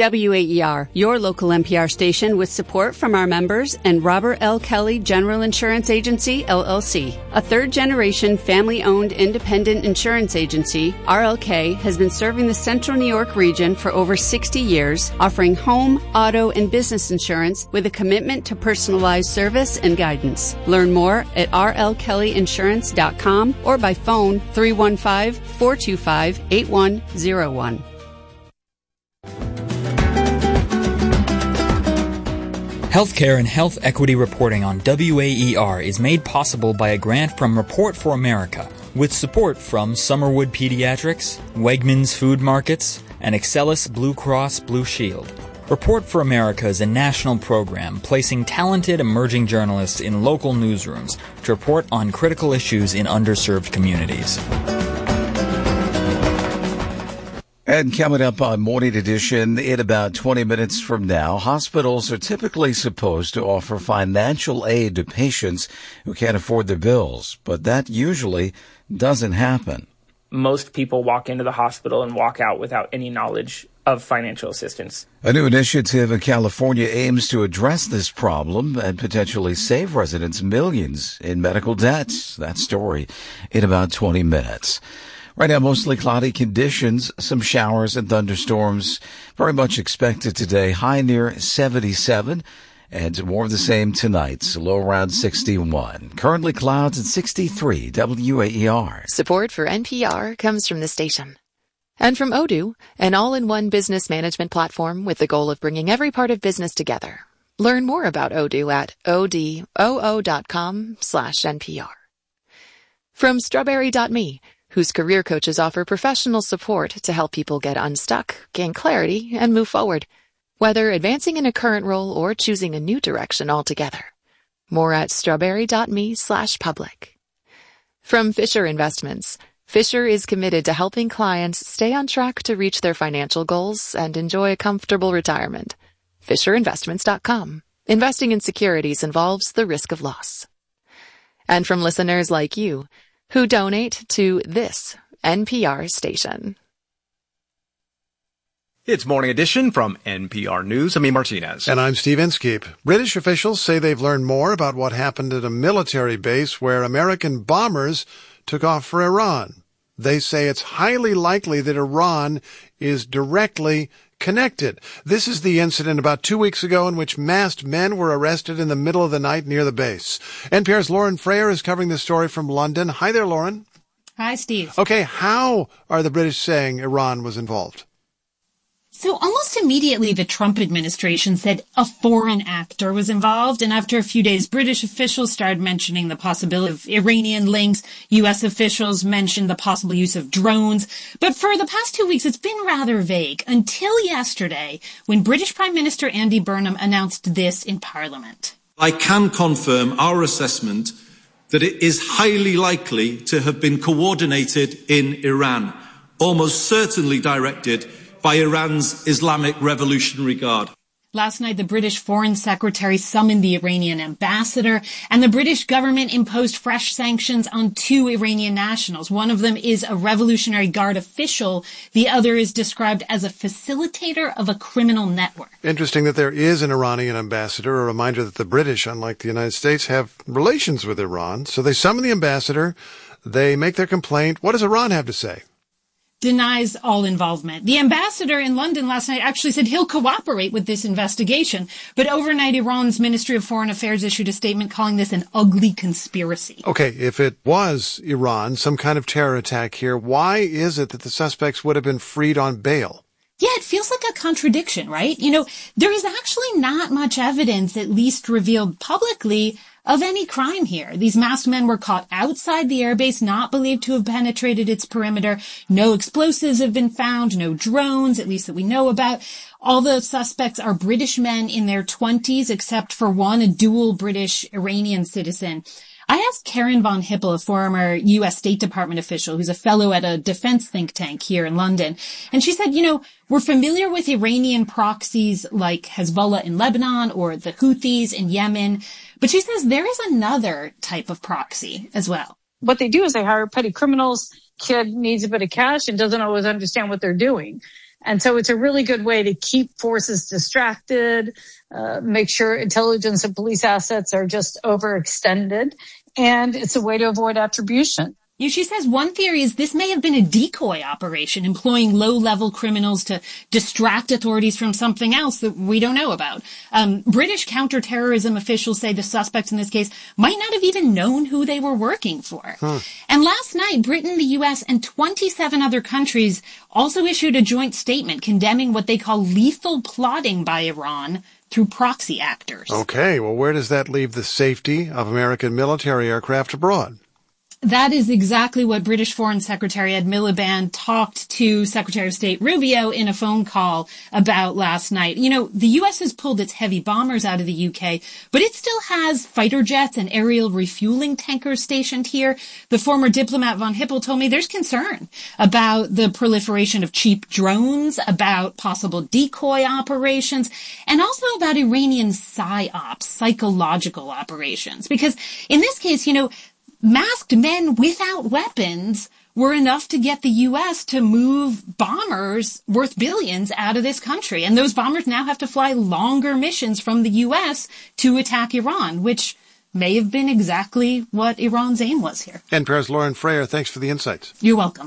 WAER, your local NPR station with support from our members and Robert L. Kelly General Insurance Agency, LLC. A third-generation family-owned independent insurance agency, RLK has been serving the Central New York region for over 60 years, offering home, auto, and business insurance with a commitment to personalized service and guidance. Learn more at rlkellyinsurance.com or by phone 315-425-8101. Healthcare and health equity reporting on WAER is made possible by a grant from Report for America, with support from Summerwood Pediatrics, Wegmans Food Markets, and Excelis Blue Cross Blue Shield. Report for America is a national program placing talented emerging journalists in local newsrooms to report on critical issues in underserved communities. And coming up on Morning Edition, in about 20 minutes from now, hospitals are typically supposed to offer financial aid to patients who can't afford their bills, but that usually doesn't happen. Most people walk into the hospital and walk out without any knowledge of financial assistance. A new initiative in California aims to address this problem and potentially save residents millions in medical debt. That story in about 20 minutes. Right now, mostly cloudy conditions, some showers and thunderstorms. Very much expected today. High near 77 and more of the same tonight. Low around 61. Currently clouds at 63. WAER. Support for NPR comes from the station. And from Odoo, an all-in-one business management platform with the goal of bringing every part of business together. Learn more about Odoo at odoo.com/NPR. From Strawberry.me, whose career coaches offer professional support to help people get unstuck, gain clarity, and move forward, whether advancing in a current role or choosing a new direction altogether. More at strawberry.me/public. From Fisher Investments, Fisher is committed to helping clients stay on track to reach their financial goals and enjoy a comfortable retirement. FisherInvestments.com. Investing in securities involves the risk of loss. And from listeners like you, who donate to this NPR station. It's Morning Edition from NPR News. I'm Martinez. And I'm Steve Inskeep. British officials say they've learned more about what happened at a military base where American bombers took off for Iran. They say it's highly likely that Iran is directly connected. This is the incident about 2 weeks ago in which masked men were arrested in the middle of the night near the base. NPR's Lauren Frayer is covering this story from London. Hi there, Lauren. Hi, Steve. Okay, how are the British saying Iran was involved? So almost immediately, the Trump administration said a foreign actor was involved. And after a few days, British officials started mentioning the possibility of Iranian links. U.S. officials mentioned the possible use of drones. But for the past 2 weeks, it's been rather vague until yesterday when British Prime Minister Andy Burnham announced this in Parliament. I can confirm our assessment that it is highly likely to have been coordinated in Iran, almost certainly directed by Iran's Islamic Revolutionary Guard. Last night, the British Foreign Secretary summoned the Iranian ambassador, and the British government imposed fresh sanctions on 2 Iranian nationals. One of them is a Revolutionary Guard official. The other is described as a facilitator of a criminal network. Interesting that there is an Iranian ambassador, a reminder that the British, unlike the United States, have relations with Iran. So they summon the ambassador, they make their complaint. What does Iran have to say? Denies all involvement. The ambassador in London last night actually said he'll cooperate with this investigation. But overnight, Iran's Ministry of Foreign Affairs issued a statement calling this an ugly conspiracy. Okay, if it was Iran, some kind of terror attack here, why is it that the suspects would have been freed on bail? Yeah, it feels like a contradiction, right? You know, there is actually not much evidence, at least revealed publicly, of any crime here. These masked men were caught outside the airbase, not believed to have penetrated its perimeter. No explosives have been found, no drones, at least that we know about. All the suspects are British men in their 20s, except for one, a dual British-Iranian citizen. I asked Karen von Hippel, a former U.S. State Department official who's a fellow at a defense think tank here in London. And she said, you know, we're familiar with Iranian proxies like Hezbollah in Lebanon or the Houthis in Yemen. But she says there is another type of proxy as well. What they do is they hire petty criminals. Kid needs a bit of cash and doesn't always understand what they're doing. And so it's a really good way to keep forces distracted, make sure intelligence and police assets are just overextended, and it's a way to avoid attribution. She says one theory is this may have been a decoy operation employing low-level criminals to distract authorities from something else that we don't know about. British counterterrorism officials say the suspects in this case might not have even known who they were working for. And last night, Britain, the U.S., and 27 other countries also issued a joint statement condemning what they call lethal plotting by Iran through proxy actors. Okay, well, where does that leave the safety of American military aircraft abroad? That is exactly what British Foreign Secretary Ed Miliband talked to Secretary of State Rubio in a phone call about last night. You know, the U.S. has pulled its heavy bombers out of the U.K., but it still has fighter jets and aerial refueling tankers stationed here. The former diplomat von Hippel told me there's concern about the proliferation of cheap drones, about possible decoy operations, and also about Iranian psyops, psychological operations. Because in this case, you know, masked men without weapons were enough to get the U.S. to move bombers worth billions out of this country. And those bombers now have to fly longer missions from the U.S. to attack Iran, which may have been exactly what Iran's aim was here. NPR's Lauren Frayer, thanks for the insights. You're welcome.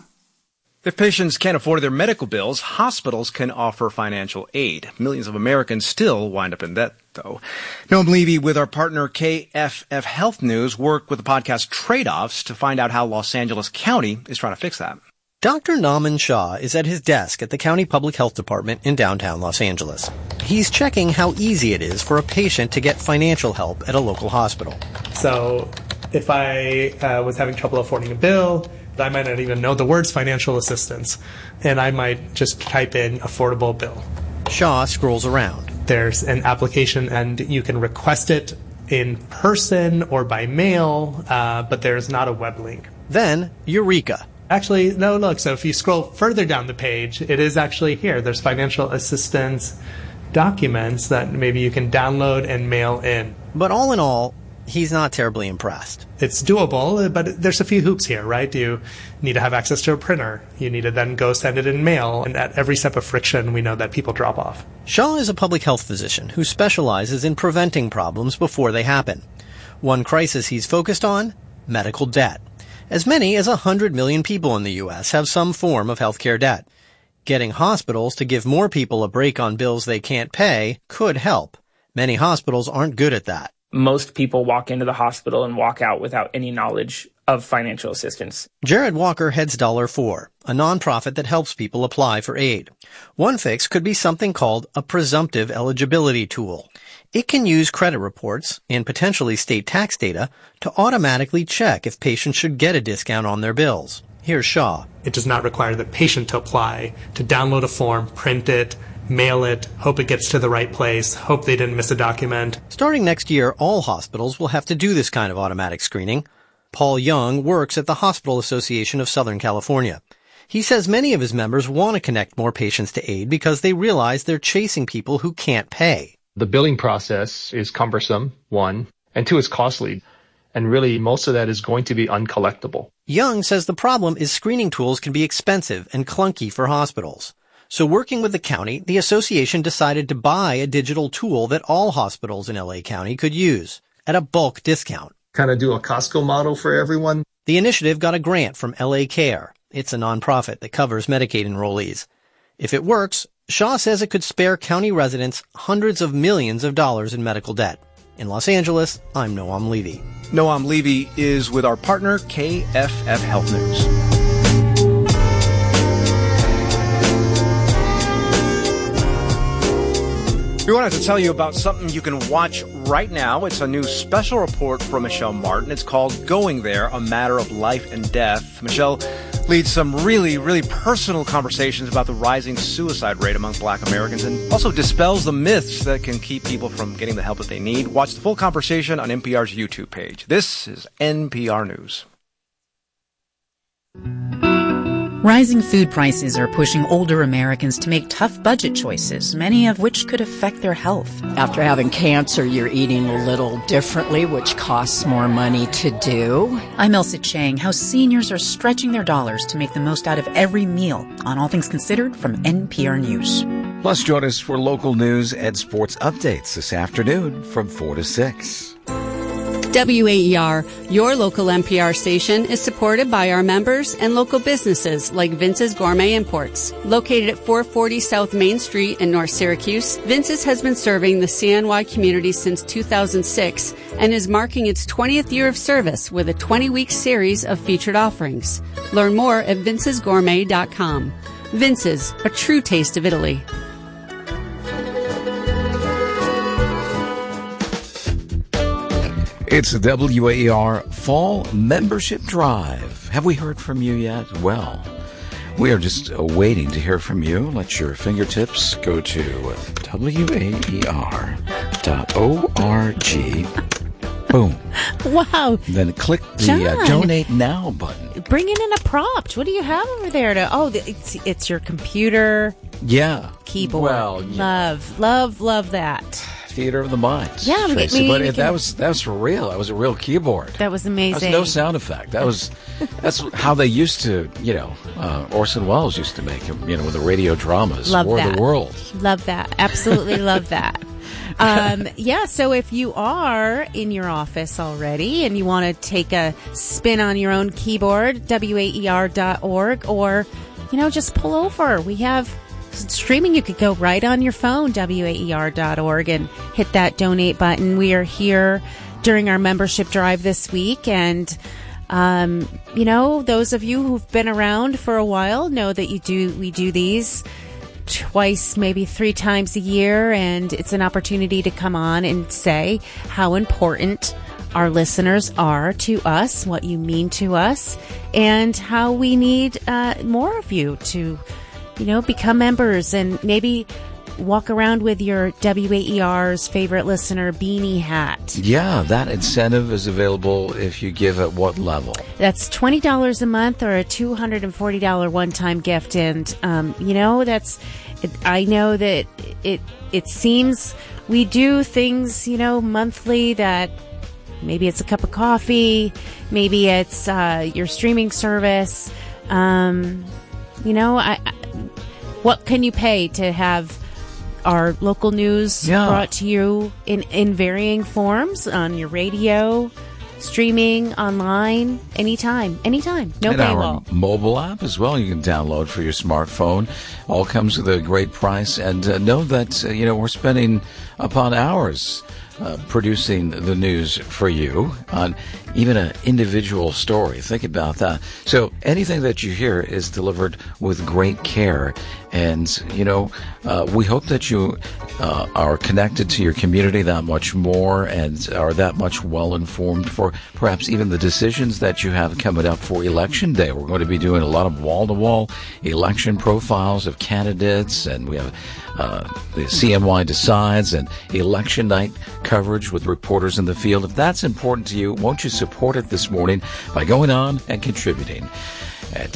If patients can't afford their medical bills, hospitals can offer financial aid. Millions of Americans still wind up in debt, though. Noam Levy with our partner KFF Health News worked with the podcast Trade-Offs to find out how Los Angeles County is trying to fix that. Dr. Nauman Shah is at his desk at the County Public Health Department in downtown Los Angeles. He's checking how easy it is for a patient to get financial help at a local hospital. So if I was having trouble affording a bill, I might not even know the words financial assistance, and I might just type in affordable bill. Shah scrolls around. There's an application, and you can request it in person or by mail, but there's not a web link. Then, Eureka. Actually, no, look, so if you scroll further down the page, it is actually here. There's financial assistance documents that maybe you can download and mail in. But all in all, he's not terribly impressed. It's doable, but there's a few hoops here, right? You need to have access to a printer. You need to then go send it in mail. And at every step of friction, we know that people drop off. Shah is a public health physician who specializes in preventing problems before they happen. One crisis he's focused on, medical debt. As many as 100 million people in the U.S. have some form of healthcare debt. Getting hospitals to give more people a break on bills they can't pay could help. Many hospitals aren't good at that. Most people walk into the hospital and walk out without any knowledge of financial assistance. Jared Walker heads $4, a nonprofit that helps people apply for aid. One fix could be something called a presumptive eligibility tool. It can use credit reports and potentially state tax data to automatically check if patients should get a discount on their bills. Here's Shah. It does not require the patient to apply, to download a form, print it, mail it, hope it gets to the right place, hope they didn't miss a document. Starting next year, all hospitals will have to do this kind of automatic screening. Paul Young works at the Hospital Association of Southern California. He says many of his members want to connect more patients to aid because they realize they're chasing people who can't pay. The billing process is cumbersome, one, and two, it's costly. And really, most of that is going to be uncollectible. Young says the problem is screening tools can be expensive and clunky for hospitals. So working with the county, the association decided to buy a digital tool that all hospitals in LA County could use at a bulk discount. Kind of do a Costco model for everyone. The initiative got a grant from LA Care. It's a nonprofit that covers Medicaid enrollees. If it works, Shah says it could spare county residents hundreds of millions of dollars in medical debt. In Los Angeles, I'm Noam Levy. Noam Levy is with our partner KFF Health News. We wanted to tell you about something you can watch right now. It's a new special report from Michelle Martin. It's called Going There, A Matter of Life and Death. Michelle leads some really, really personal conversations about the rising suicide rate among Black Americans and also dispels the myths that can keep people from getting the help that they need. Watch the full conversation on NPR's YouTube page. This is NPR News. Rising food prices are pushing older Americans to make tough budget choices, many of which could affect their health. After having cancer, you're eating a little differently, which costs more money to do. I'm Elsa Chang. How seniors are stretching their dollars to make the most out of every meal on All Things Considered from NPR News. Plus, join us for local news and sports updates this afternoon from 4 to 6. WAER, your local NPR station, is supported by our members and local businesses like Vince's Gourmet Imports. Located at 440 South Main Street in North Syracuse, Vince's has been serving the CNY community since 2006 and is marking its 20th year of service with a 20-week series of featured offerings. Learn more at vincesgourmet.com. Vince's, a true taste of Italy. It's the WAER Fall Membership Drive. Have we heard from you yet? Well, we are just waiting to hear from you. Let your fingertips go to WAER.org. Boom. Wow. Then click the Donate Now button. Bringing in a prompt. What do you have over there? It's your computer. Yeah. Keyboard. Well, yeah. Love that. Theater of the mind. Yeah, that was for real. That was a real keyboard. That was amazing. That was no sound effect. That's how they used to, Orson Welles used to make him, with the radio dramas. War of the World. Love that. Absolutely love that. So if you are in your office already and you want to take a spin on your own keyboard, WAER.org, or, just pull over. We have streaming. You could go right on your phone, WAER.org, and hit that donate button. We are here during our membership drive this week, and those of you who've been around for a while know that we do these twice, maybe 3 times a year, and it's an opportunity to come on and say how important our listeners are to us, what you mean to us, and how we need more of you to become members and maybe walk around with your WAER's favorite listener beanie hat. Yeah, that incentive is available if you give at what level? That's $20 a month or a $240 one-time gift. And, I know that it seems we do things, monthly that maybe it's a cup of coffee, maybe it's your streaming service. What can you pay to have our local news brought to you in varying forms on your radio, streaming, online, anytime, no paywall. Our mobile app as well, you can download for your smartphone. All comes with a great price, and know that we're spending upon hours producing the news for you on even an individual story. Think about that. So anything that you hear is delivered with great care. And, we hope that you are connected to your community that much more and are that much well-informed for perhaps even the decisions that you have coming up for Election Day. We're going to be doing a lot of wall-to-wall election profiles of candidates, and we have the CNY Decides and election night coverage with reporters in the field. If that's important to you, won't you support it this morning by going on and contributing at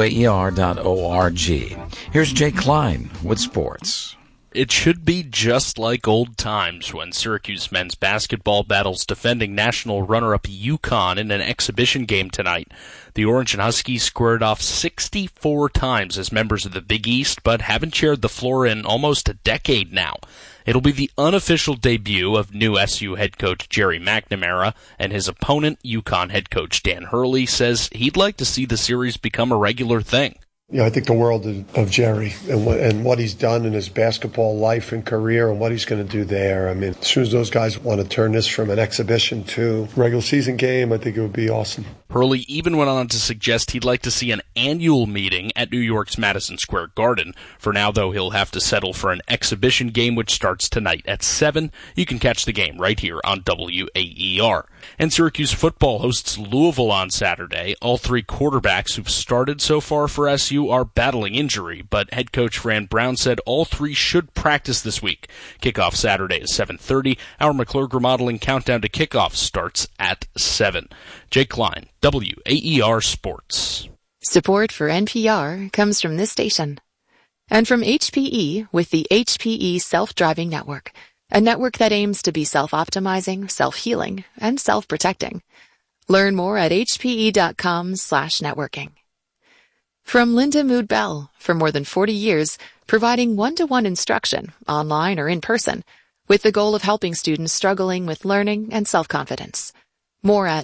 WAER.org. Here's Jake Klein with sports. It should be just like old times when Syracuse men's basketball battles defending national runner-up UConn in an exhibition game tonight. The Orange and Huskies squared off 64 times as members of the Big East, but haven't shared the floor in almost a decade now. It'll be the unofficial debut of new SU head coach Jerry McNamara, and his opponent, UConn head coach Dan Hurley, says he'd like to see the series become a regular thing. I think the world of Jerry and what he's done in his basketball life and career and what he's going to do there. I mean, as soon as those guys want to turn this from an exhibition to regular season game, I think it would be awesome. Hurley even went on to suggest he'd like to see an annual meeting at New York's Madison Square Garden. For now, though, he'll have to settle for an exhibition game which starts tonight at 7. You can catch the game right here on WAER. And Syracuse football hosts Louisville on Saturday. All 3 quarterbacks who've started so far for SU are battling injury, but head coach Fran Brown said all 3 should practice this week. Kickoff Saturday is 7:30. Our McClure Remodeling countdown to kickoff starts at 7. Jake Klein, WAER Sports. Support for NPR comes from this station. And from HPE with the HPE Self-Driving Network, a network that aims to be self-optimizing, self-healing, and self-protecting. Learn more at hpe.com/networking. From Linda Mood Bell, for more than 40 years, providing one-to-one instruction, online or in person, with the goal of helping students struggling with learning and self-confidence. More at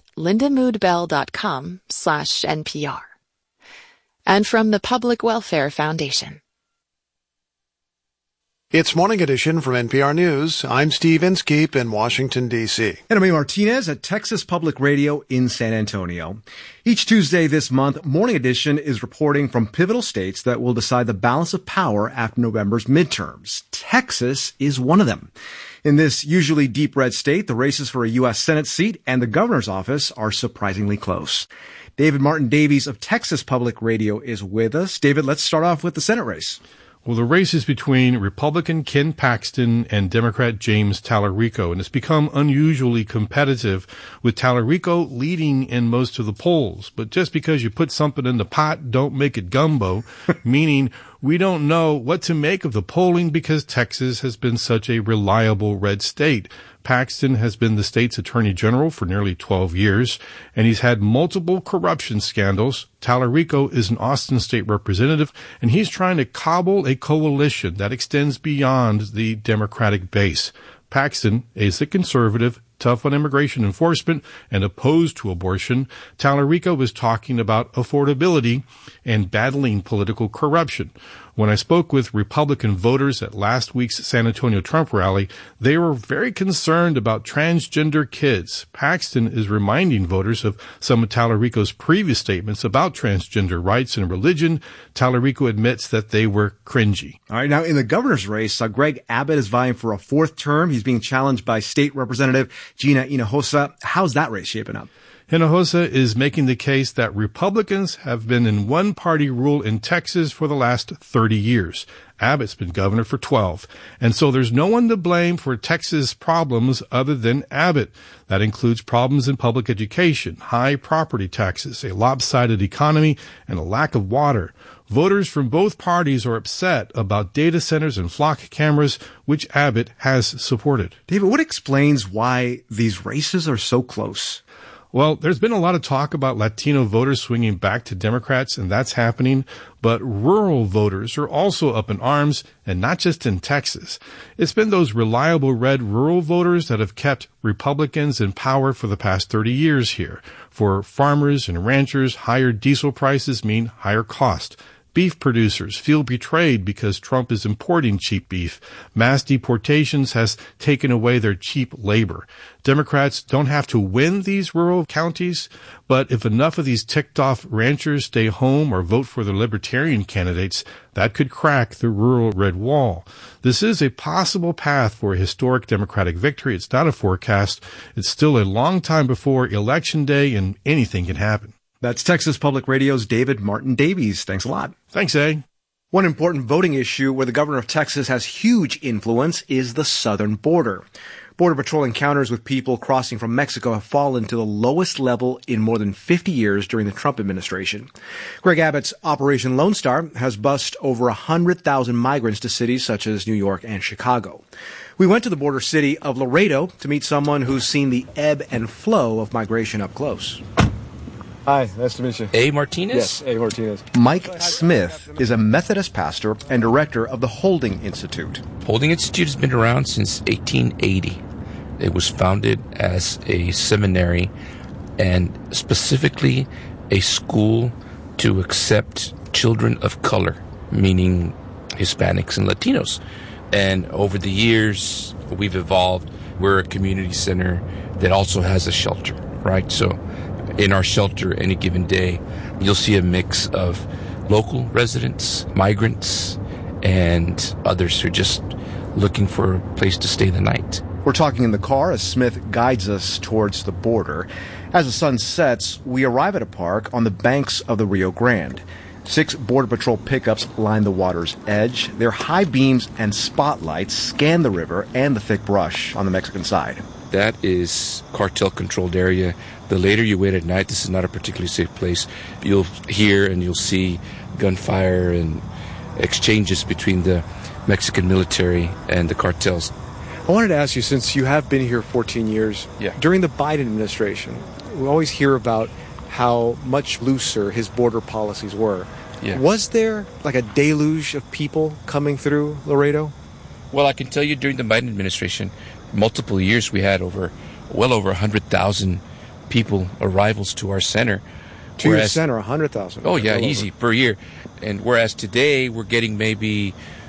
lindamoodbell.com/NPR. And from the Public Welfare Foundation. It's Morning Edition from NPR News. I'm Steve Inskeep in Washington, D.C. And I'm Amy Martinez at Texas Public Radio in San Antonio. Each Tuesday this month, Morning Edition is reporting from pivotal states that will decide the balance of power after November's midterms. Texas is one of them. In this usually deep red state, the races for a U.S. Senate seat and the governor's office are surprisingly close. David Martin Davies of Texas Public Radio is with us. David, let's start off with the Senate race. Well, the race is between Republican Ken Paxton and Democrat James Talarico, and it's become unusually competitive, with Talarico leading in most of the polls. But just because you put something in the pot, don't make it gumbo, meaning we don't know what to make of the polling because Texas has been such a reliable red state. Paxton has been the state's attorney general for nearly 12 years, and he's had multiple corruption scandals. Talarico is an Austin state representative, and he's trying to cobble a coalition that extends beyond the Democratic base. Paxton is a conservative, tough on immigration enforcement, and opposed to abortion. Talarico is talking about affordability and battling political corruption. When I spoke with Republican voters at last week's San Antonio Trump rally, they were very concerned about transgender kids. Paxton is reminding voters of some of Talarico's previous statements about transgender rights and religion. Talarico admits that they were cringy. All right, now in the governor's race, Greg Abbott is vying for a fourth term. He's being challenged by State Representative Gina Hinojosa. How's that race shaping up? Hinojosa is making the case that Republicans have been in one-party rule in Texas for the last 30 years. Abbott's been governor for 12. And so there's no one to blame for Texas problems other than Abbott. That includes problems in public education, high property taxes, a lopsided economy, and a lack of water. Voters from both parties are upset about data centers and flock cameras, which Abbott has supported. David, what explains why these races are so close? Well, there's been a lot of talk about Latino voters swinging back to Democrats, and that's happening. But rural voters are also up in arms, and not just in Texas. It's been those reliable red rural voters that have kept Republicans in power for the past 30 years here. For farmers and ranchers, higher diesel prices mean higher cost. Beef producers feel betrayed because Trump is importing cheap beef. Mass deportations has taken away their cheap labor. Democrats don't have to win these rural counties, but if enough of these ticked-off ranchers stay home or vote for the libertarian candidates, that could crack the rural red wall. This is a possible path for a historic Democratic victory. It's not a forecast. It's still a long time before Election Day, and anything can happen. That's Texas Public Radio's David Martin Davies. Thanks a lot. Thanks, A. One important voting issue where the governor of Texas has huge influence is the southern border. Border Patrol encounters with people crossing from Mexico have fallen to the lowest level in more than 50 years during the Trump administration. Greg Abbott's Operation Lone Star has bused over 100,000 migrants to cities such as New York and Chicago. We went to the border city of Laredo to meet someone who's seen the ebb and flow of migration up close. Hi, nice to meet you. A. Martinez? Yes, A. Martinez. Mike Smith is a Methodist pastor and director of the Holding Institute. Holding Institute has been around since 1880. It was founded as a seminary and specifically a school to accept children of color, meaning Hispanics and Latinos. And over the years, we've evolved. We're a community center that also has a shelter, right? So in our shelter any given day, you'll see a mix of local residents, migrants, and others who are just looking for a place to stay the night. We're talking in the car as Smith guides us towards the border. As the sun sets, we arrive at a park on the banks of the Rio Grande. 6 Border Patrol pickups line the water's edge. Their high beams and spotlights scan the river and the thick brush on the Mexican side. that is cartel-controlled area. The later you wait at night, this is not a particularly safe place. You'll hear and you'll see gunfire and exchanges between the Mexican military and the cartels. I wanted to ask you, since you have been here 14 years, during the Biden administration, we always hear about how much looser his border policies were. Yeah. Was there like a deluge of people coming through Laredo? Well, I can tell you during the Biden administration, multiple years we had well over 100,000 people, arrivals to our center. To your center, 100,000? Oh, yeah, easy, per year. And whereas today we're getting maybe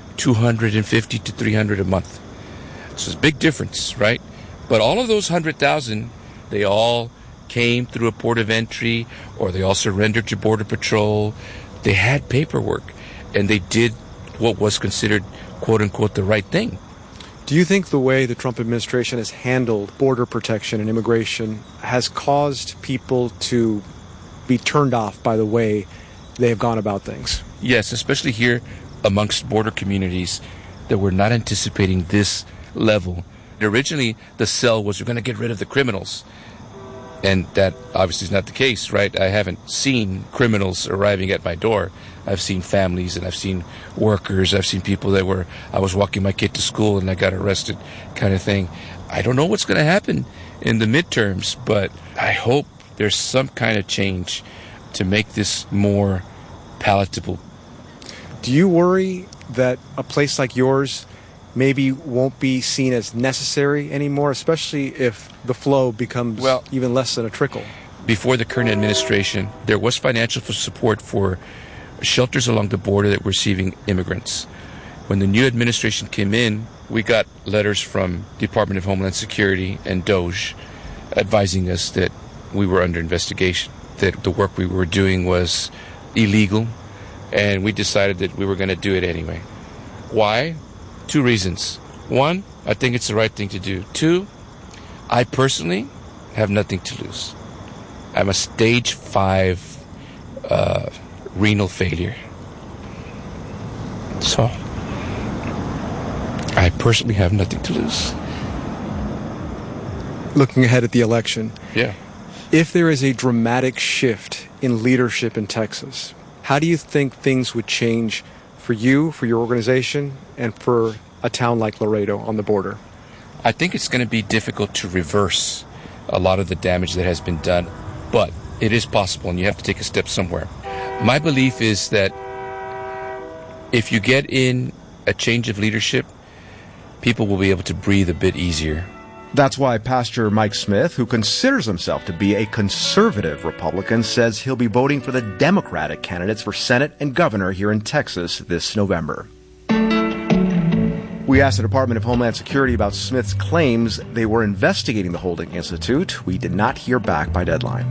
250 to 300 a month. So it's a big difference, right? But all of those 100,000, they all came through a port of entry, or they all surrendered to Border Patrol. They had paperwork, and they did what was considered, quote-unquote, the right thing. Do you think the way the Trump administration has handled border protection and immigration has caused people to be turned off by the way they have gone about things? Yes, especially here amongst border communities that were not anticipating this level. Originally, the sell was we're going to get rid of the criminals. And that obviously is not the case, right? I haven't seen criminals arriving at my door. I've seen families and I've seen workers. I've seen people I was walking my kid to school and I got arrested kind of thing. I don't know what's going to happen in the midterms, but I hope there's some kind of change to make this more palatable. Do you worry that a place like yours maybe won't be seen as necessary anymore, especially if the flow becomes even less than a trickle? Before the current administration, there was financial support for shelters along the border that were receiving immigrants. When the new administration came in, we got letters from Department of Homeland Security and DOJ advising us that we were under investigation, that the work we were doing was illegal, and we decided that we were going to do it anyway. Why? 2 reasons. 1, I think it's the right thing to do. 2, I personally have nothing to lose. I'm a stage 5 renal failure. So, I personally have nothing to lose. Looking ahead at the election. Yeah. If there is a dramatic shift in leadership in Texas, how do you think things would change for you, for your organization, and for a town like Laredo on the border? I think it's going to be difficult to reverse a lot of the damage that has been done, but it is possible, and you have to take a step somewhere. My belief is that if you get in a change of leadership, people will be able to breathe a bit easier. That's why Pastor Mike Smith, who considers himself to be a conservative Republican, says he'll be voting for the Democratic candidates for Senate and governor here in Texas this November. We asked the Department of Homeland Security about Smith's claims they were investigating the Holding Institute. We did not hear back by deadline.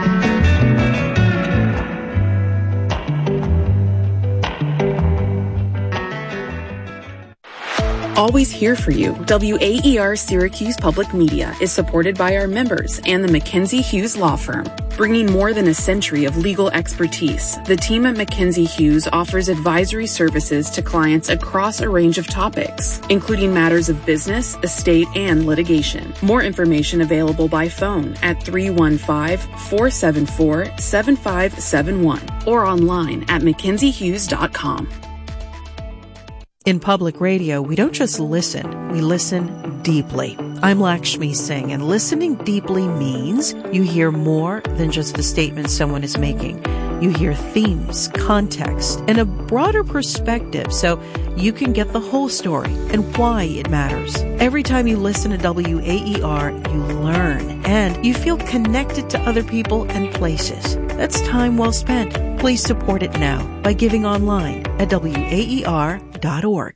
Always here for you. WAER Syracuse Public Media is supported by our members and the Mackenzie Hughes Law Firm. Bringing more than a century of legal expertise, the team at Mackenzie Hughes offers advisory services to clients across a range of topics, including matters of business, estate, and litigation. More information available by phone at 315-474-7571 or online at mackenziehughes.com. In public radio, we don't just listen, we listen deeply. I'm Lakshmi Singh, and listening deeply means you hear more than just the statements someone is making. You hear themes, context, and a broader perspective so you can get the whole story and why it matters. Every time you listen to WAER, you learn and you feel connected to other people and places. That's time well spent. Please support it now by giving online at WAER.org.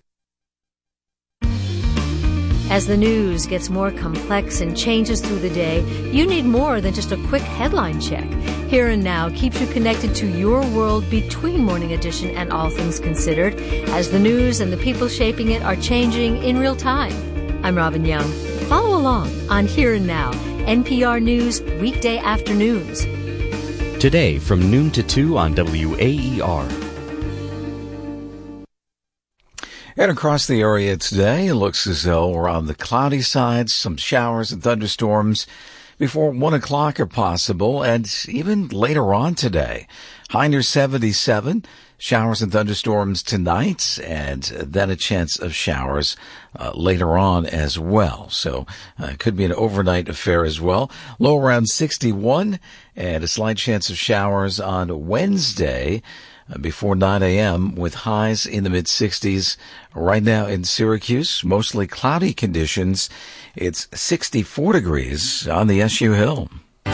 As the news gets more complex and changes through the day, you need more than just a quick headline check. Here and Now keeps you connected to your world between Morning Edition and All Things Considered, as the news and the people shaping it are changing in real time. I'm Robin Young. Follow along on Here and Now, NPR News, weekday afternoons. Today from noon to 2 on WAER. And across the area today, it looks as though we're on the cloudy side, some showers and thunderstorms before 1 o'clock are possible, and even later on today. High near 77, showers and thunderstorms tonight, and then a chance of showers later on as well. So it could be an overnight affair as well. Low around 61, and a slight chance of showers on Wednesday before 9 a.m. with highs in the mid-60s. Right now in Syracuse, mostly cloudy conditions. It's 64 degrees on the SU Hill.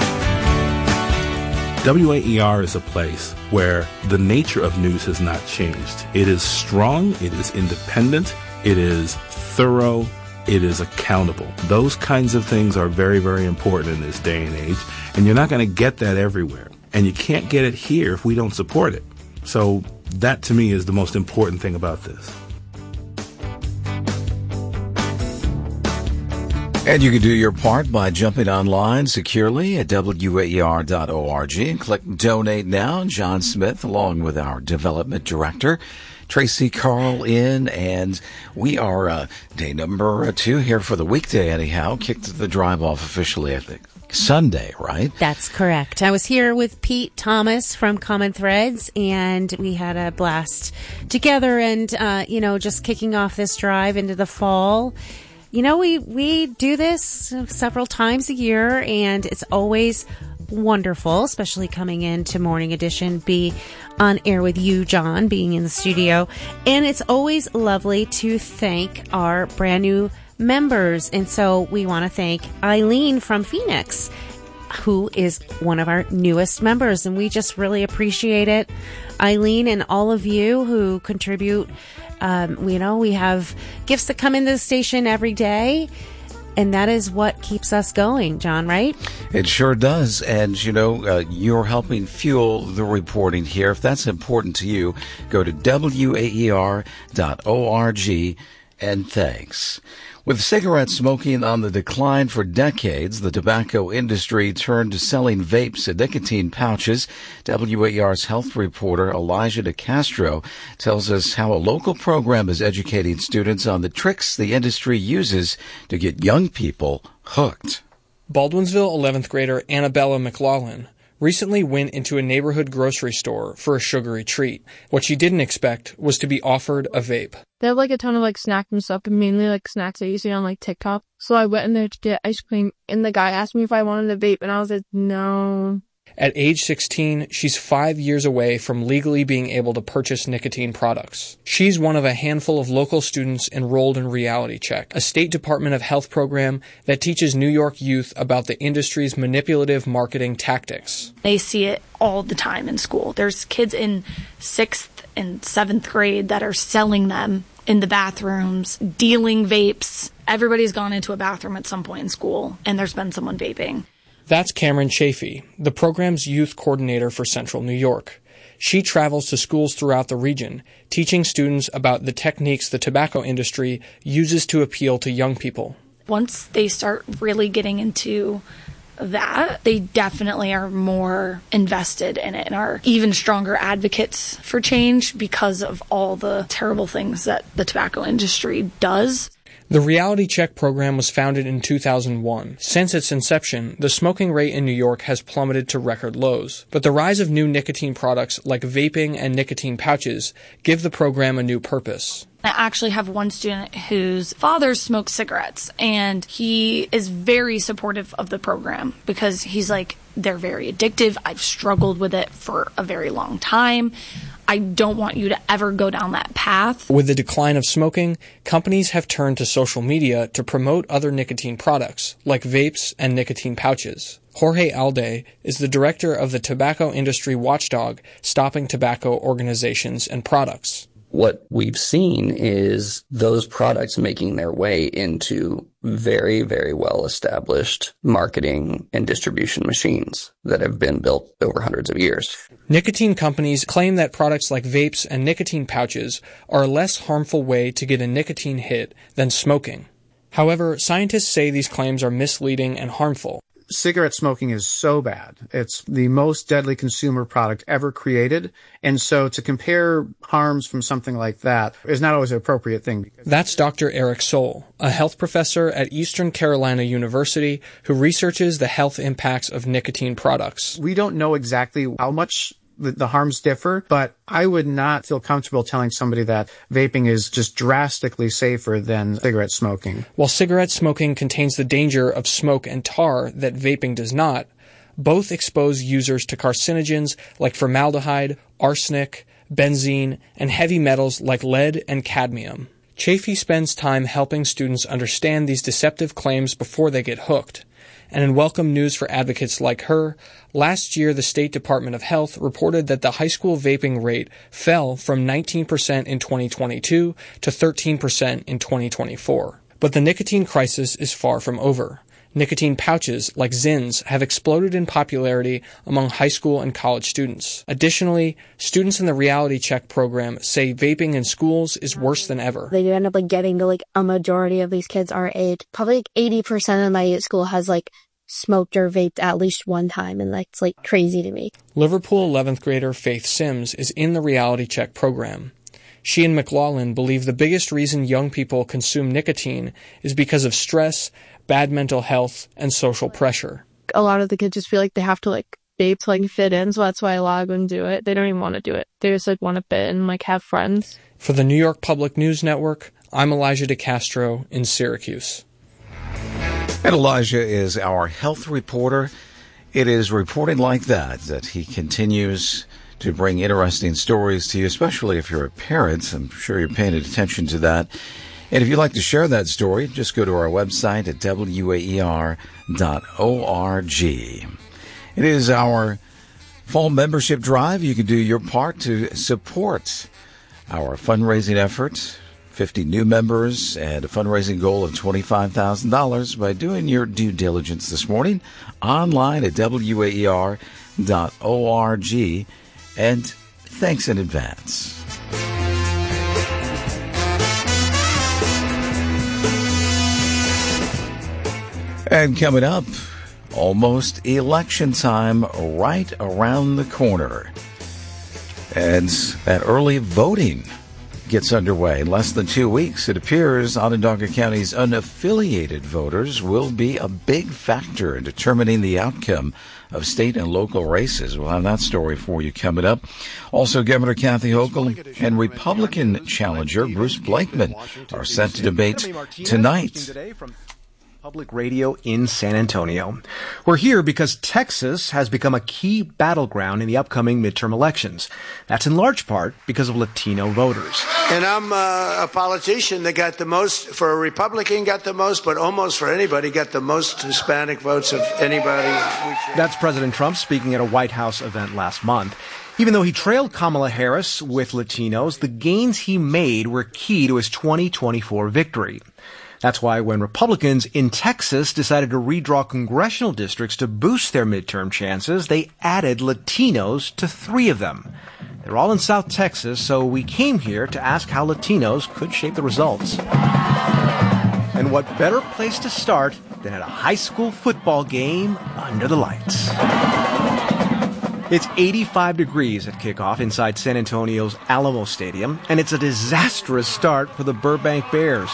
WAER is a place where the nature of news has not changed. It is strong, it is independent, it is thorough, it is accountable. Those kinds of things are very, very important in this day and age, and you're not going to get that everywhere. And you can't get it here if we don't support it. So that, to me, is the most important thing about this. And you can do your part by jumping online securely at WAER.org and click Donate Now. John Smith, along with our development director, Tracy Carl, in, and we are day number 2 here for the weekday anyhow. Kicked the drive off officially, I think, Sunday, right? That's correct. I was here with Pete Thomas from Common Threads, and we had a blast together and, just kicking off this drive into the fall. We do this several times a year, and it's always wonderful, especially coming into Morning Edition, be on air with you, John, being in the studio. And it's always lovely to thank our brand new members. And so we want to thank Eileen from Phoenix, who is one of our newest members. And we just really appreciate it. Eileen and all of you who contribute. We have gifts that come into the station every day, and that is what keeps us going, John, right? It sure does. And, you're helping fuel the reporting here. If that's important to you, go to WAER.org, and thanks. With cigarette smoking on the decline for decades, the tobacco industry turned to selling vapes and nicotine pouches. WAER's health reporter Elijah DeCastro tells us how a local program is educating students on the tricks the industry uses to get young people hooked. Baldwinsville 11th grader Annabella McLaughlin recently went into a neighborhood grocery store for a sugary treat. What she didn't expect was to be offered a vape. They have a ton of snacks and stuff, and mainly snacks that you see on TikTok. So I went in there to get ice cream, and the guy asked me if I wanted a vape, and I was like, no. At age 16, she's 5 years away from legally being able to purchase nicotine products. She's one of a handful of local students enrolled in Reality Check, a state Department of Health program that teaches New York youth about the industry's manipulative marketing tactics. They see it all the time in school. There's kids in 6th and 7th grade that are selling them in the bathrooms, dealing vapes. Everybody's gone into a bathroom at some point in school, and there's been someone vaping. That's Cameron Chafee, the program's youth coordinator for Central New York. She travels to schools throughout the region, teaching students about the techniques the tobacco industry uses to appeal to young people. Once they start really getting into that, they definitely are more invested in it and are even stronger advocates for change because of all the terrible things that the tobacco industry does. The Reality Check program was founded in 2001. Since its inception, the smoking rate in New York has plummeted to record lows. But the rise of new nicotine products like vaping and nicotine pouches give the program a new purpose. I actually have one student whose father smokes cigarettes, and he is very supportive of the program because he's like, they're very addictive. I've struggled with it for a very long time. I don't want you to ever go down that path. With the decline of smoking, companies have turned to social media to promote other nicotine products, like vapes and nicotine pouches. Jorge Alde is the director of the tobacco industry watchdog, Stopping Tobacco Organizations and Products. What we've seen is those products making their way into very, very well-established marketing and distribution machines that have been built over hundreds of years. Nicotine companies claim that products like vapes and nicotine pouches are a less harmful way to get a nicotine hit than smoking. However, scientists say these claims are misleading and harmful. cigarette smoking is so bad. It's the most deadly consumer product ever created. And so to compare harms from something like that is not always an appropriate thing. That's Dr. Eric Sohl, a health professor at Eastern Carolina University who researches the health impacts of nicotine products. We don't know exactly how much the harms differ, but I would not feel comfortable telling somebody that vaping is just drastically safer than cigarette smoking. While cigarette smoking contains the danger of smoke and tar that vaping does not, both expose users to carcinogens like formaldehyde, arsenic, benzene, and heavy metals like lead and cadmium. Chafee spends time helping students understand these deceptive claims before they get hooked. And in welcome news for advocates like her, last year the State Department of Health reported that the high school vaping rate fell from 19% in 2022 to 13% in 2024. But the nicotine crisis is far from over. Nicotine pouches, like Zins, have exploded in popularity among high school and college students. Additionally, students in the Reality Check program say vaping in schools is worse than ever. They end up getting to a majority of these kids our age. Probably 80% of my school has smoked or vaped at least one time, and that's crazy to me. Liverpool 11th grader Faith Sims is in the Reality Check program. She and McLaughlin believe the biggest reason young people consume nicotine is because of stress, bad mental health, and social pressure. A lot of the kids just feel like they have to vape to fit in, so that's why a lot of them do it. They don't even want to do it. They just want to fit and have friends. For the New York Public News Network, I'm Elijah DeCastro in Syracuse. And Elijah is our health reporter. It is reporting like that he continues to bring interesting stories to you, especially if you're a parent. I'm sure you're paying attention to that. And if you'd like to share that story, just go to our website at waer.org. It is our fall membership drive. You can do your part to support our fundraising effort. 50 new members and a fundraising goal of $25,000 by doing your due diligence this morning online at waer.org. And thanks in advance. And coming up, almost election time right around the corner. And that early voting gets underway. In less than 2 weeks, it appears Onondaga County's unaffiliated voters will be a big factor in determining the outcome of state and local races. We'll have that story for you coming up. Also, Governor Kathy Hochul and Republican challenger Bruce Blakeman are set to debate tonight. Public Radio in San Antonio. We're here because Texas has become a key battleground in the upcoming midterm elections. That's in large part because of Latino voters. And I'm a politician that got the most, for a Republican got the most, but almost for anybody got the most Hispanic votes of anybody. That's President Trump speaking at a White House event last month. Even though he trailed Kamala Harris with Latinos, the gains he made were key to his 2024 victory. That's why when Republicans in Texas decided to redraw congressional districts to boost their midterm chances, they added Latinos to 3 of them. They're all in South Texas, so we came here to ask how Latinos could shape the results. And what better place to start than at a high school football game under the lights? It's 85 degrees at kickoff inside San Antonio's Alamo Stadium, and it's a disastrous start for the Burbank Bears.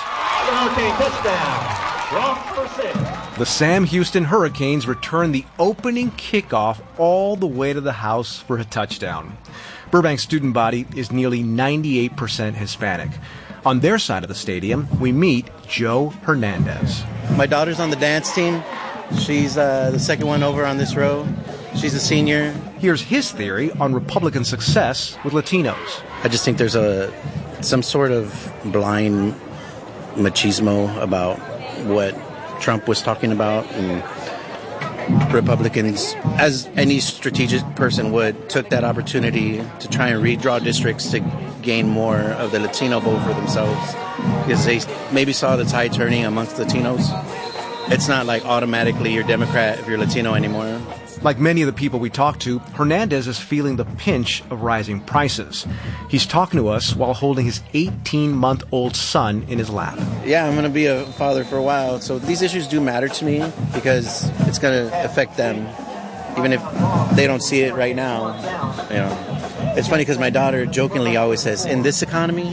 The Sam Houston Hurricanes return the opening kickoff all the way to the house for a touchdown. Burbank's student body is nearly 98% Hispanic. On their side of the stadium, we meet Joe Hernandez. My daughter's on the dance team. She's the second one over on this row. She's a senior. Here's his theory on Republican success with Latinos. I just think there's some sort of blind machismo about what Trump was talking about, and Republicans, as any strategic person would, took that opportunity to try and redraw districts to gain more of the Latino vote for themselves, because they maybe saw the tide turning amongst Latinos. It's not like automatically you're Democrat if you're Latino anymore. Like many of the people we talked to, Hernandez is feeling the pinch of rising prices. He's talking to us while holding his 18-month-old son in his lap. Yeah, I'm going to be a father for a while, so these issues do matter to me because it's going to affect them, even if they don't see it right now. You know, it's funny because my daughter jokingly always says, in this economy,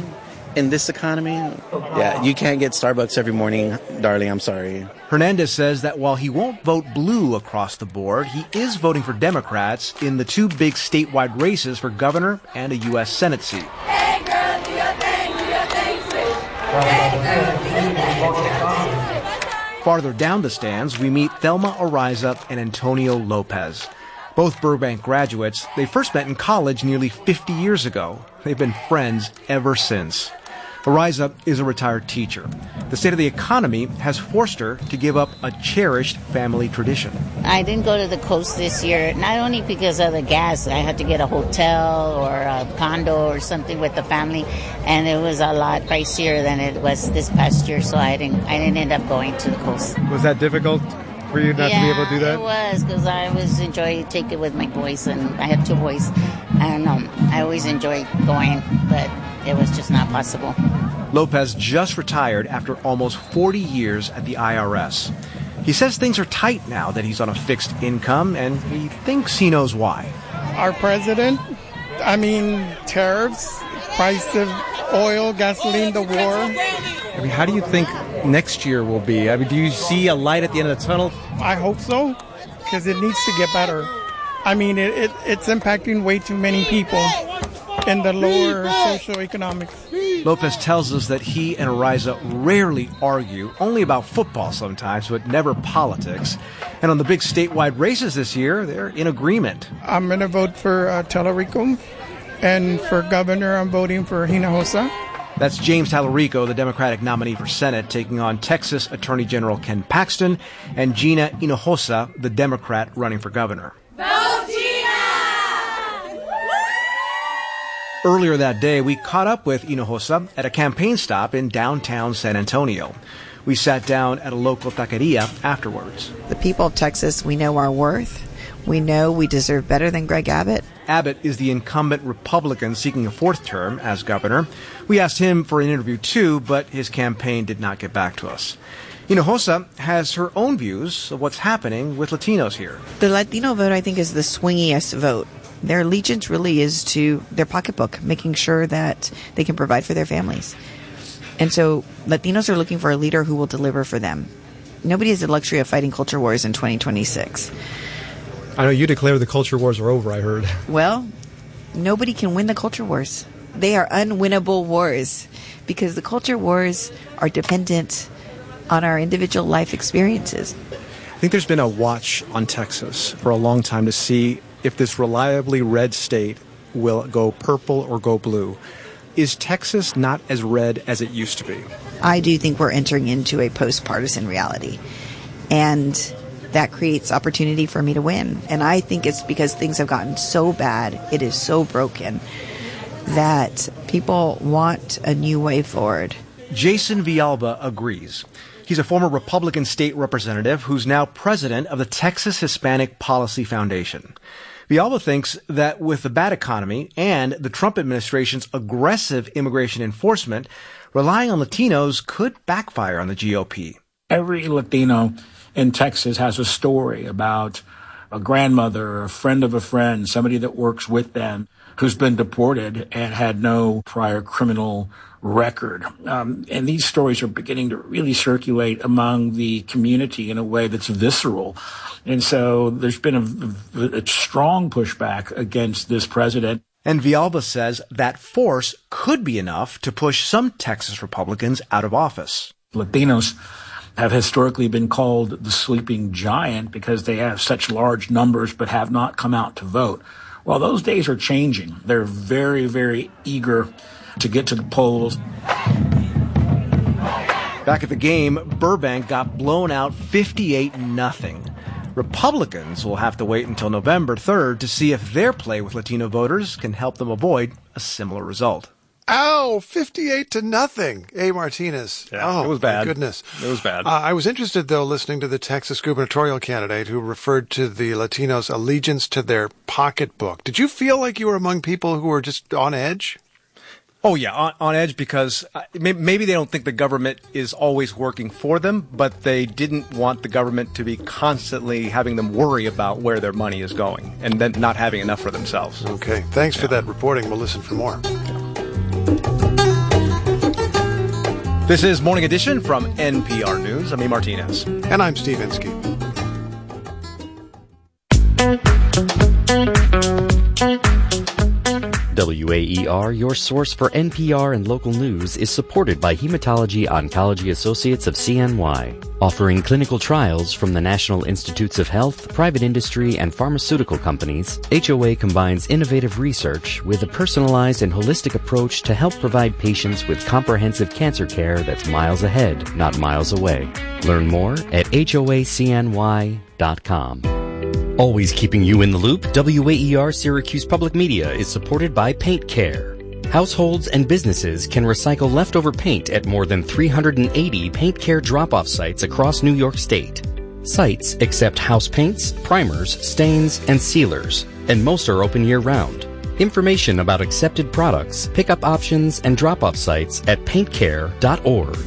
yeah, you can't get Starbucks every morning, darling, I'm sorry. Hernandez says that while he won't vote blue across the board, he is voting for Democrats in the two big statewide races for governor and a U.S. Senate seat. Hey girl, do your thing, do your thing, switch. Hey girl, do your thing, do your thing. Farther down the stands, we meet Thelma Ariza and Antonio Lopez. Both Burbank graduates, they first met in college nearly 50 years ago. They've been friends ever since. Ariza is a retired teacher. The state of the economy has forced her to give up a cherished family tradition. I didn't go to the coast this year, not only because of the gas. I had to get a hotel or a condo or something with the family, and it was a lot pricier than it was this past year, so I didn't end up going to the coast. Was that difficult for you not to be able to do that? It was, because I always enjoy taking it with my boys, and I have two boys, and I always enjoy going, but it was just not possible. Lopez just retired after almost 40 years at the IRS. He says things are tight now that he's on a fixed income, and he thinks he knows why. Our president, tariffs, price of oil, gasoline, the war. How do you think next year will be? Do you see a light at the end of the tunnel? I hope so, because it needs to get better. It's impacting way too many people in the lower socioeconomics. Lopez tells us that he and Ariza rarely argue, only about football sometimes, but never politics. And on the big statewide races this year, they're in agreement. I'm going to vote for Tallarico, and for governor, I'm voting for Hinojosa. That's James Tallarico, the Democratic nominee for Senate, taking on Texas Attorney General Ken Paxton, and Gina Hinojosa, the Democrat running for governor. Vote Gina! Earlier that day, we caught up with Hinojosa at a campaign stop in downtown San Antonio. We sat down at a local taqueria afterwards. The people of Texas, we know our worth. We know we deserve better than Greg Abbott. Abbott is the incumbent Republican seeking a fourth term as governor. We asked him for an interview too, but his campaign did not get back to us. Hinojosa has her own views of what's happening with Latinos here. The Latino vote, I think, is the swingiest vote. Their allegiance really is to their pocketbook, making sure that they can provide for their families. And so Latinos are looking for a leader who will deliver for them. Nobody has the luxury of fighting culture wars in 2026. I know you declare the culture wars are over, I heard. Well, nobody can win the culture wars. They are unwinnable wars because the culture wars are dependent on our individual life experiences. I think there's been a watch on Texas for a long time to see if this reliably red state will go purple or go blue. Is Texas not as red as it used to be? I do think we're entering into a post-partisan reality. And that creates opportunity for me to win. And I think it's because things have gotten so bad, it is so broken, that people want a new way forward. Jason Villalba agrees. He's a former Republican state representative who's now president of the Texas Hispanic Policy Foundation. Villalba thinks that with the bad economy and the Trump administration's aggressive immigration enforcement, relying on Latinos could backfire on the GOP. Every Latino in Texas has a story about a grandmother or a friend of a friend, somebody that works with them, who's been deported and had no prior criminal record. And these stories are beginning to really circulate among the community in a way that's visceral. And so there's been a strong pushback against this president. And Villalba says that force could be enough to push some Texas Republicans out of office. Latinos have historically been called the sleeping giant because they have such large numbers but have not come out to vote. Well, those days are changing. They're very, very eager to get to the polls. Back at the game, Burbank got blown out 58-0. Republicans will have to wait until November 3rd to see if their play with Latino voters can help them avoid a similar result. Ow, 58-0. A. Martinez. Yeah, it was bad. My goodness. It was bad. I was interested, though, listening to the Texas gubernatorial candidate who referred to the Latinos' allegiance to their pocketbook. Did you feel like you were among people who were just on edge? Oh, yeah, on edge because maybe they don't think the government is always working for them, but they didn't want the government to be constantly having them worry about where their money is going and then not having enough for themselves. Okay, thanks for that reporting. We'll listen for more. This is Morning Edition from NPR News. I'm A. Martinez. And I'm Steve Inskeep. WAER, your source for NPR and local news, is supported by Hematology Oncology Associates of CNY, offering clinical trials from the National Institutes of Health, private industry, and pharmaceutical companies. HOA combines innovative research with a personalized and holistic approach to help provide patients with comprehensive cancer care that's miles ahead, not miles away. Learn more at hoacny.com. Always keeping you in the loop, WAER Syracuse Public Media is supported by Paint Care. Households and businesses can recycle leftover paint at more than 380 Paint Care drop-off sites across New York State. Sites accept house paints, primers, stains, and sealers, and most are open year-round. Information about accepted products, pickup options, and drop-off sites at paintcare.org.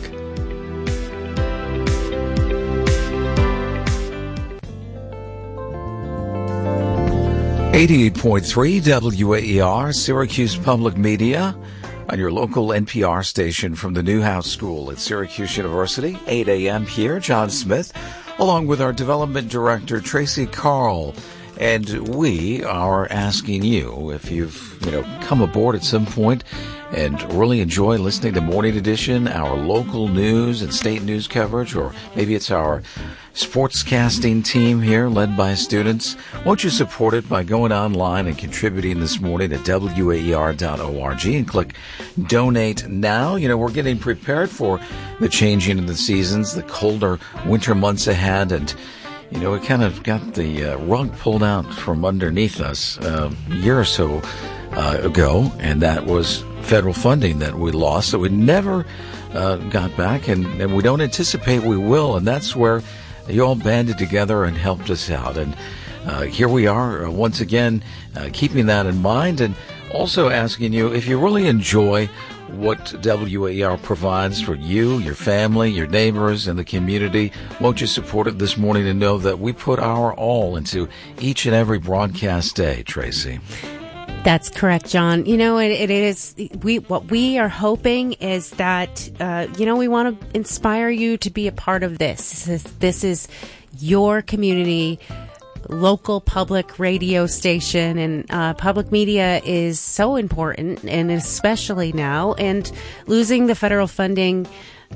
88.3 WAER, Syracuse Public Media, on your local NPR station from the Newhouse School at Syracuse University. 8 a.m. here, John Smith, along with our development director, Tracy Carl. And we are asking you, if you've, come aboard at some point and really enjoy listening to Morning Edition, our local news and state news coverage, or maybe it's our sportscasting team here led by students, won't you support it by going online and contributing this morning at waer.org and click Donate Now. We're getting prepared for the changing of the seasons, the colder winter months ahead, and we kind of got the rug pulled out from underneath us a year or so ago, and that was federal funding that we lost, that we never got back, and we don't anticipate we will, and that's where you all banded together and helped us out. And here we are once again keeping that in mind, and also asking you, if you really enjoy what WAER provides for you, your family, your neighbors, and the community, won't you support it this morning and know that we put our all into each and every broadcast day, Tracy? That's correct, John. It is, what we are hoping is that, we want to inspire you to be a part of this. This is your community, local public radio station, and public media is so important, and especially now, and losing the federal funding,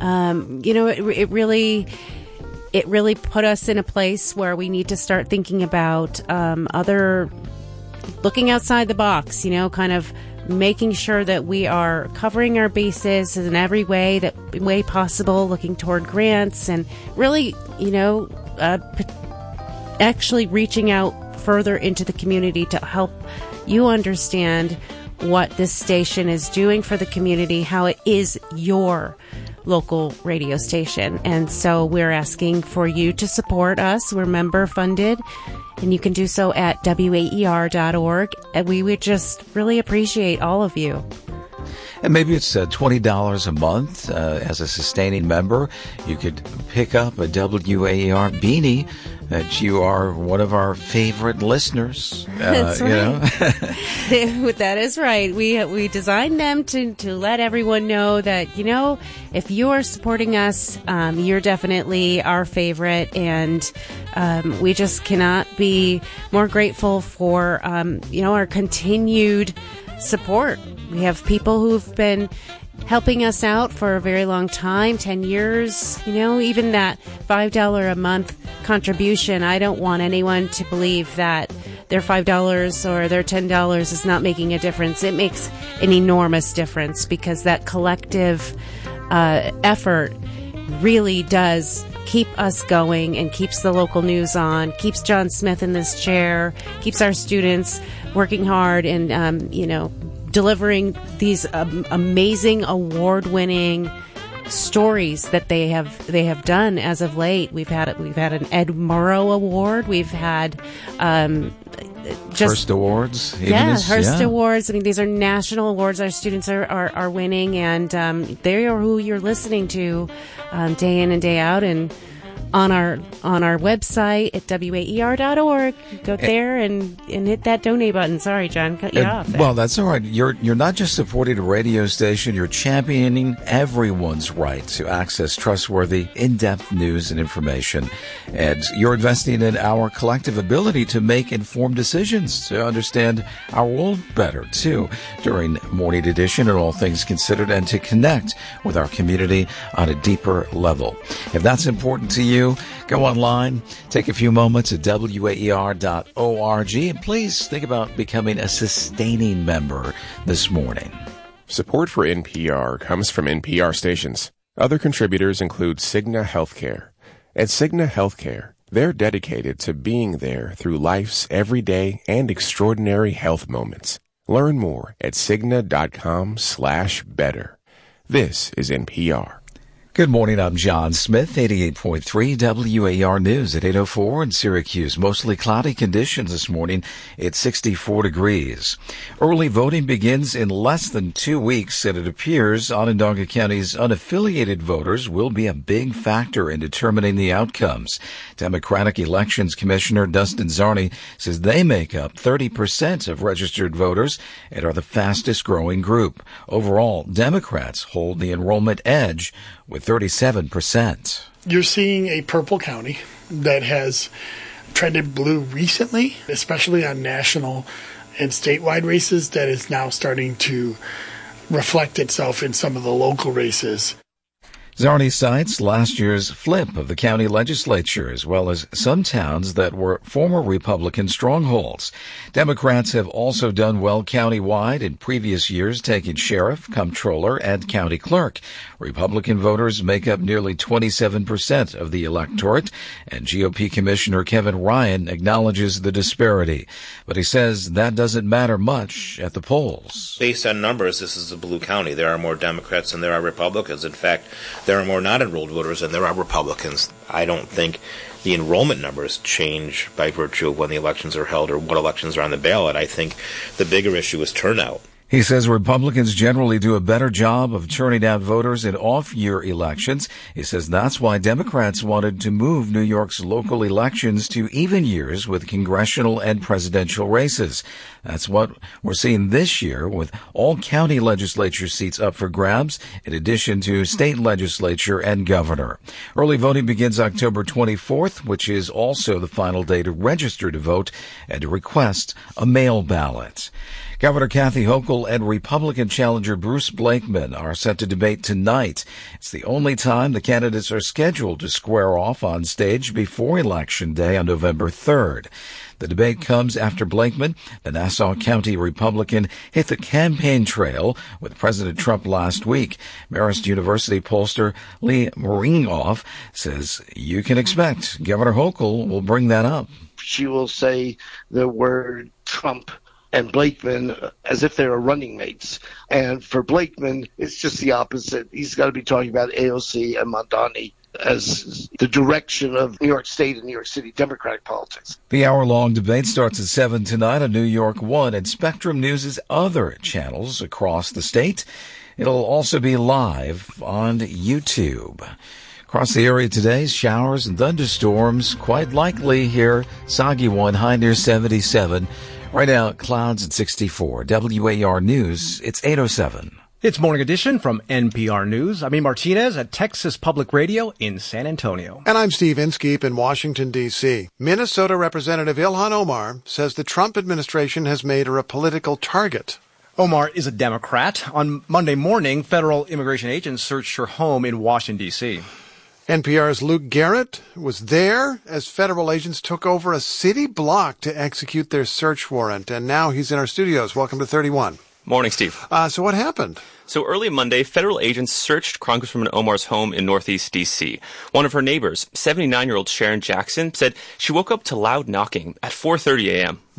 it really put us in a place where we need to start thinking about looking outside the box, kind of making sure that we are covering our bases in every way possible, looking toward grants, and really, actually reaching out further into the community to help you understand what this station is doing for the community, how it is your local radio station. And so we're asking for you to support us. We're member funded, and you can do so at waer.org. And we would just really appreciate all of you. And maybe it's $20 a month as a sustaining member. You could pick up a WAER beanie that you are one of our favorite listeners. That's right. That is right. We designed them to let everyone know that, if you are supporting us, you're definitely our favorite. And we just cannot be more grateful for, our continued support. We have people who've been helping us out for a very long time, 10 years, even that $5 a month contribution. I don't want anyone to believe that their $5 or their $10 is not making a difference. It makes an enormous difference, because that collective effort really does keep us going and keeps the local news on, keeps John Smith in this chair, keeps our students working hard and, delivering these amazing award-winning stories that they have done as of late. We've had an Ed Murrow Award. We've had Hearst Awards. Hearst Awards. I mean, these are national awards our students are winning, and they are who you're listening to day in and day out. And on our website at waer.org, go there and hit that donate button. Sorry, John, cut you off there. Well, that's all right. You're not just supporting a radio station, you're championing everyone's right to access trustworthy, in-depth news and information. And you're investing in our collective ability to make informed decisions, to understand our world better, too, during Morning Edition and All Things Considered, and to connect with our community on a deeper level. If that's important to you, go online, take a few moments at waer.org, and please think about becoming a sustaining member this morning. Support for NPR comes from NPR stations. Other contributors include Cigna Healthcare. At Cigna Healthcare, they're dedicated to being there through life's everyday and extraordinary health moments. Learn more at Cigna.com/better. This is NPR. Good morning, I'm John Smith, 88.3 WAR News at 8:04 in Syracuse. Mostly cloudy conditions this morning. It's 64 degrees. Early voting begins in less than 2 weeks, and it appears Onondaga County's unaffiliated voters will be a big factor in determining the outcomes. Democratic Elections Commissioner Dustin Czarny says they make up 30% of registered voters and are the fastest growing group. Overall, Democrats hold the enrollment edge with 37%. You're seeing a purple county that has trended blue recently, especially on national and statewide races, that is now starting to reflect itself in some of the local races. Czarny cites last year's flip of the county legislature, as well as some towns that were former Republican strongholds. Democrats have also done well countywide in previous years, taking sheriff, comptroller, and county clerk. Republican voters make up nearly 27% of the electorate, and GOP Commissioner Kevin Ryan acknowledges the disparity. But he says that doesn't matter much at the polls. Based on numbers, this is a blue county. There are more Democrats than there are Republicans. In fact, there are more not-enrolled voters than there are Republicans. I don't think the enrollment numbers change by virtue of when the elections are held or what elections are on the ballot. I think the bigger issue is turnout. He says Republicans generally do a better job of turning out voters in off-year elections. He says that's why Democrats wanted to move New York's local elections to even years with congressional and presidential races. That's what we're seeing this year, with all county legislature seats up for grabs, in addition to state legislature and governor. Early voting begins October 24th, which is also the final day to register to vote and to request a mail ballot. Governor Kathy Hochul and Republican challenger Bruce Blakeman are set to debate tonight. It's the only time the candidates are scheduled to square off on stage before Election Day on November 3rd. The debate comes after Blakeman, the Nassau County Republican, hit the campaign trail with President Trump last week. Marist University pollster Lee Moringoff says you can expect Governor Hochul will bring that up. She will say the word Trump and Blakeman as if they were running mates. And for Blakeman, it's just the opposite. He's got to be talking about AOC and Mamdani as the direction of New York State and New York City Democratic politics. The hour-long debate starts at 7 tonight on New York One and Spectrum News' other channels across the state. It'll also be live on YouTube. Across the area today, showers and thunderstorms quite likely here. Soggy one, high near 77. Right now, clouds at 64. WAR News, it's 8:07. It's Morning Edition from NPR News. I'm E. Martinez at Texas Public Radio in San Antonio. And I'm Steve Inskeep in Washington, D.C. Minnesota Representative Ilhan Omar says the Trump administration has made her a political target. Omar is a Democrat. On Monday morning, federal immigration agents searched her home in Washington, D.C. NPR's Luke Garrett was there as federal agents took over a city block to execute their search warrant, and now he's in our studios. Welcome to 31. Morning, Steve. So what happened? So early Monday, federal agents searched Congresswoman Omar's home in Northeast D.C. One of her neighbors, 79-year-old Sharon Jackson, said she woke up to loud knocking at 4:30 a.m.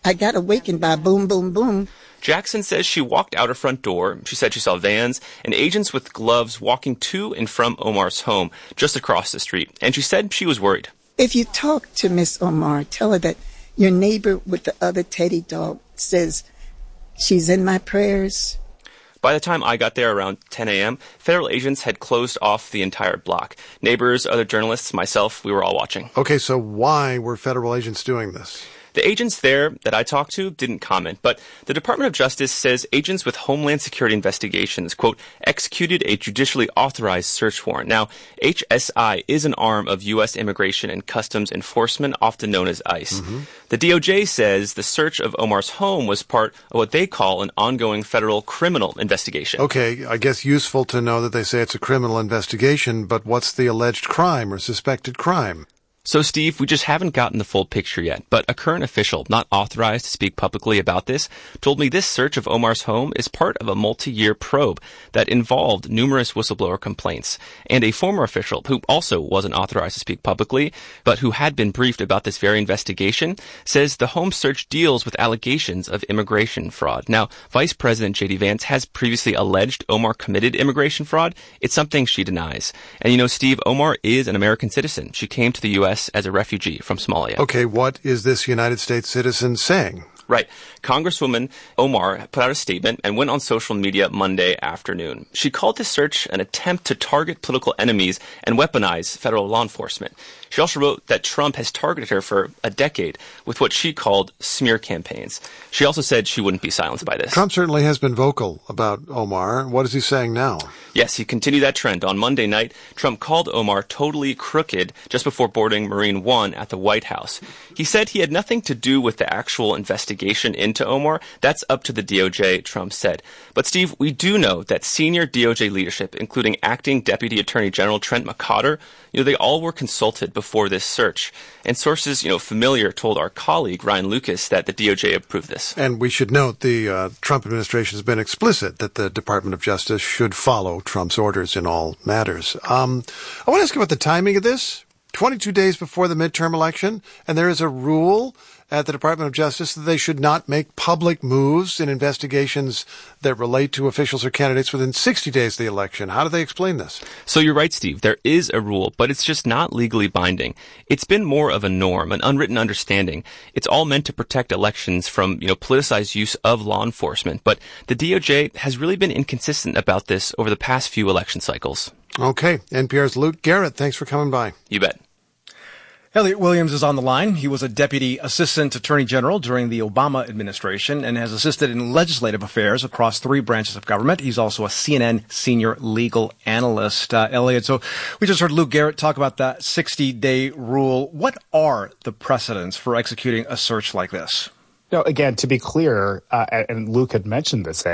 I got awakened by boom, boom, boom. Jackson says she walked out her front door. She said she saw vans and agents with gloves walking to and from Omar's home just across the street. And she said she was worried. If you talk to Miss Omar, tell her that your neighbor with the other teddy dog says she's in my prayers. By the time I got there around 10 a.m., federal agents had closed off the entire block. Neighbors, other journalists, myself, we were all watching. Okay, so why were federal agents doing this? The agents there that I talked to didn't comment, but the Department of Justice says agents with Homeland Security investigations, quote, executed a judicially authorized search warrant. Now, HSI is an arm of U.S. Immigration and Customs Enforcement, often known as ICE. Mm-hmm. The DOJ says the search of Omar's home was part of what they call an ongoing federal criminal investigation. Okay, I guess useful to know that they say it's a criminal investigation, but what's the alleged crime or suspected crime? So, Steve, we just haven't gotten the full picture yet, but a current official, not authorized to speak publicly about this, told me this search of Omar's home is part of a multi-year probe that involved numerous whistleblower complaints. And a former official, who also wasn't authorized to speak publicly, but who had been briefed about this very investigation, says the home search deals with allegations of immigration fraud. Now, Vice President J.D. Vance has previously alleged Omar committed immigration fraud. It's something she denies. And you know, Steve, Omar is an American citizen. She came to the U.S. as a refugee from Somalia. Okay, what is this United States citizen saying? Right. Congresswoman Omar put out a statement and went on social media Monday afternoon. She called this search an attempt to target political enemies and weaponize federal law enforcement. She also wrote that Trump has targeted her for a decade with what she called smear campaigns. She also said she wouldn't be silenced by this. Trump certainly has been vocal about Omar. What is he saying now? Yes, he continued that trend. On Monday night, Trump called Omar totally crooked just before boarding Marine One at the White House. He said he had nothing to do with the actual investigation into Omar. That's up to the DOJ, Trump said. But Steve, we do know that senior DOJ leadership, including acting Deputy Attorney General Trent McCotter, they all were consulted before this search. And sources, familiar told our colleague, Ryan Lucas, that the DOJ approved this. And we should note the Trump administration has been explicit that the Department of Justice should follow Trump's orders in all matters. I want to ask you about the timing of this. 22 days before the midterm election, and there is a rule at the Department of Justice that they should not make public moves in investigations that relate to officials or candidates within 60 days of the election. How do they explain this? So you're right, Steve. There is a rule, but it's just not legally binding. It's been more of a norm, an unwritten understanding. It's all meant to protect elections from, politicized use of law enforcement. But the DOJ has really been inconsistent about this over the past few election cycles. Okay. NPR's Luke Garrett, thanks for coming by. You bet. Elliot Williams is on the line. He was a Deputy Assistant Attorney General during the Obama administration and has assisted in legislative affairs across 3 branches of government. He's also a CNN senior legal analyst. Elliot, so we just heard Luke Garrett talk about that 60-day rule. What are the precedents for executing a search like this? Again, to be clear, and Luke had mentioned this,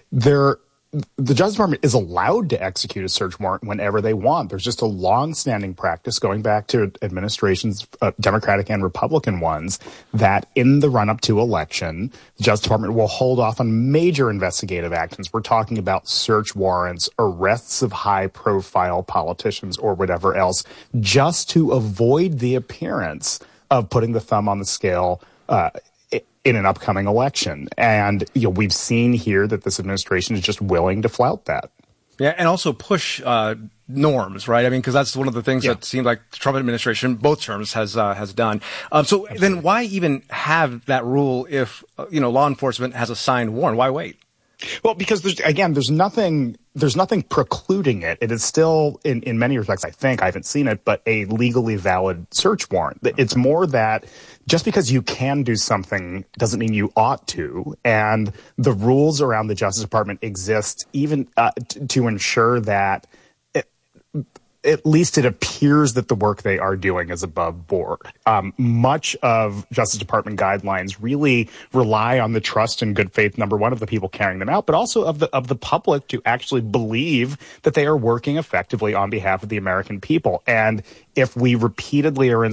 the Justice Department is allowed to execute a search warrant whenever they want. There's just a long-standing practice going back to administrations, Democratic and Republican ones, that in the run-up to election, the Justice Department will hold off on major investigative actions. We're talking about search warrants, arrests of high-profile politicians or whatever else, just to avoid the appearance of putting the thumb on the scale in an upcoming election. And, we've seen here that this administration is just willing to flout that. Yeah, and also push norms, right? Because that's one of the things that seems like the Trump administration, both terms, has done. So then why even have that rule if, law enforcement has a signed warrant? Why wait? Well, because there's nothing precluding it. It is still, in many respects, I haven't seen it, but a legally valid search warrant. It's more that just because you can do something doesn't mean you ought to. And the rules around the Justice Department exist even to ensure that at least it appears that the work they are doing is above board. Much of Justice Department guidelines really rely on the trust and good faith, number one, of the people carrying them out, but also of the public to actually believe that they are working effectively on behalf of the American people. And if we repeatedly are in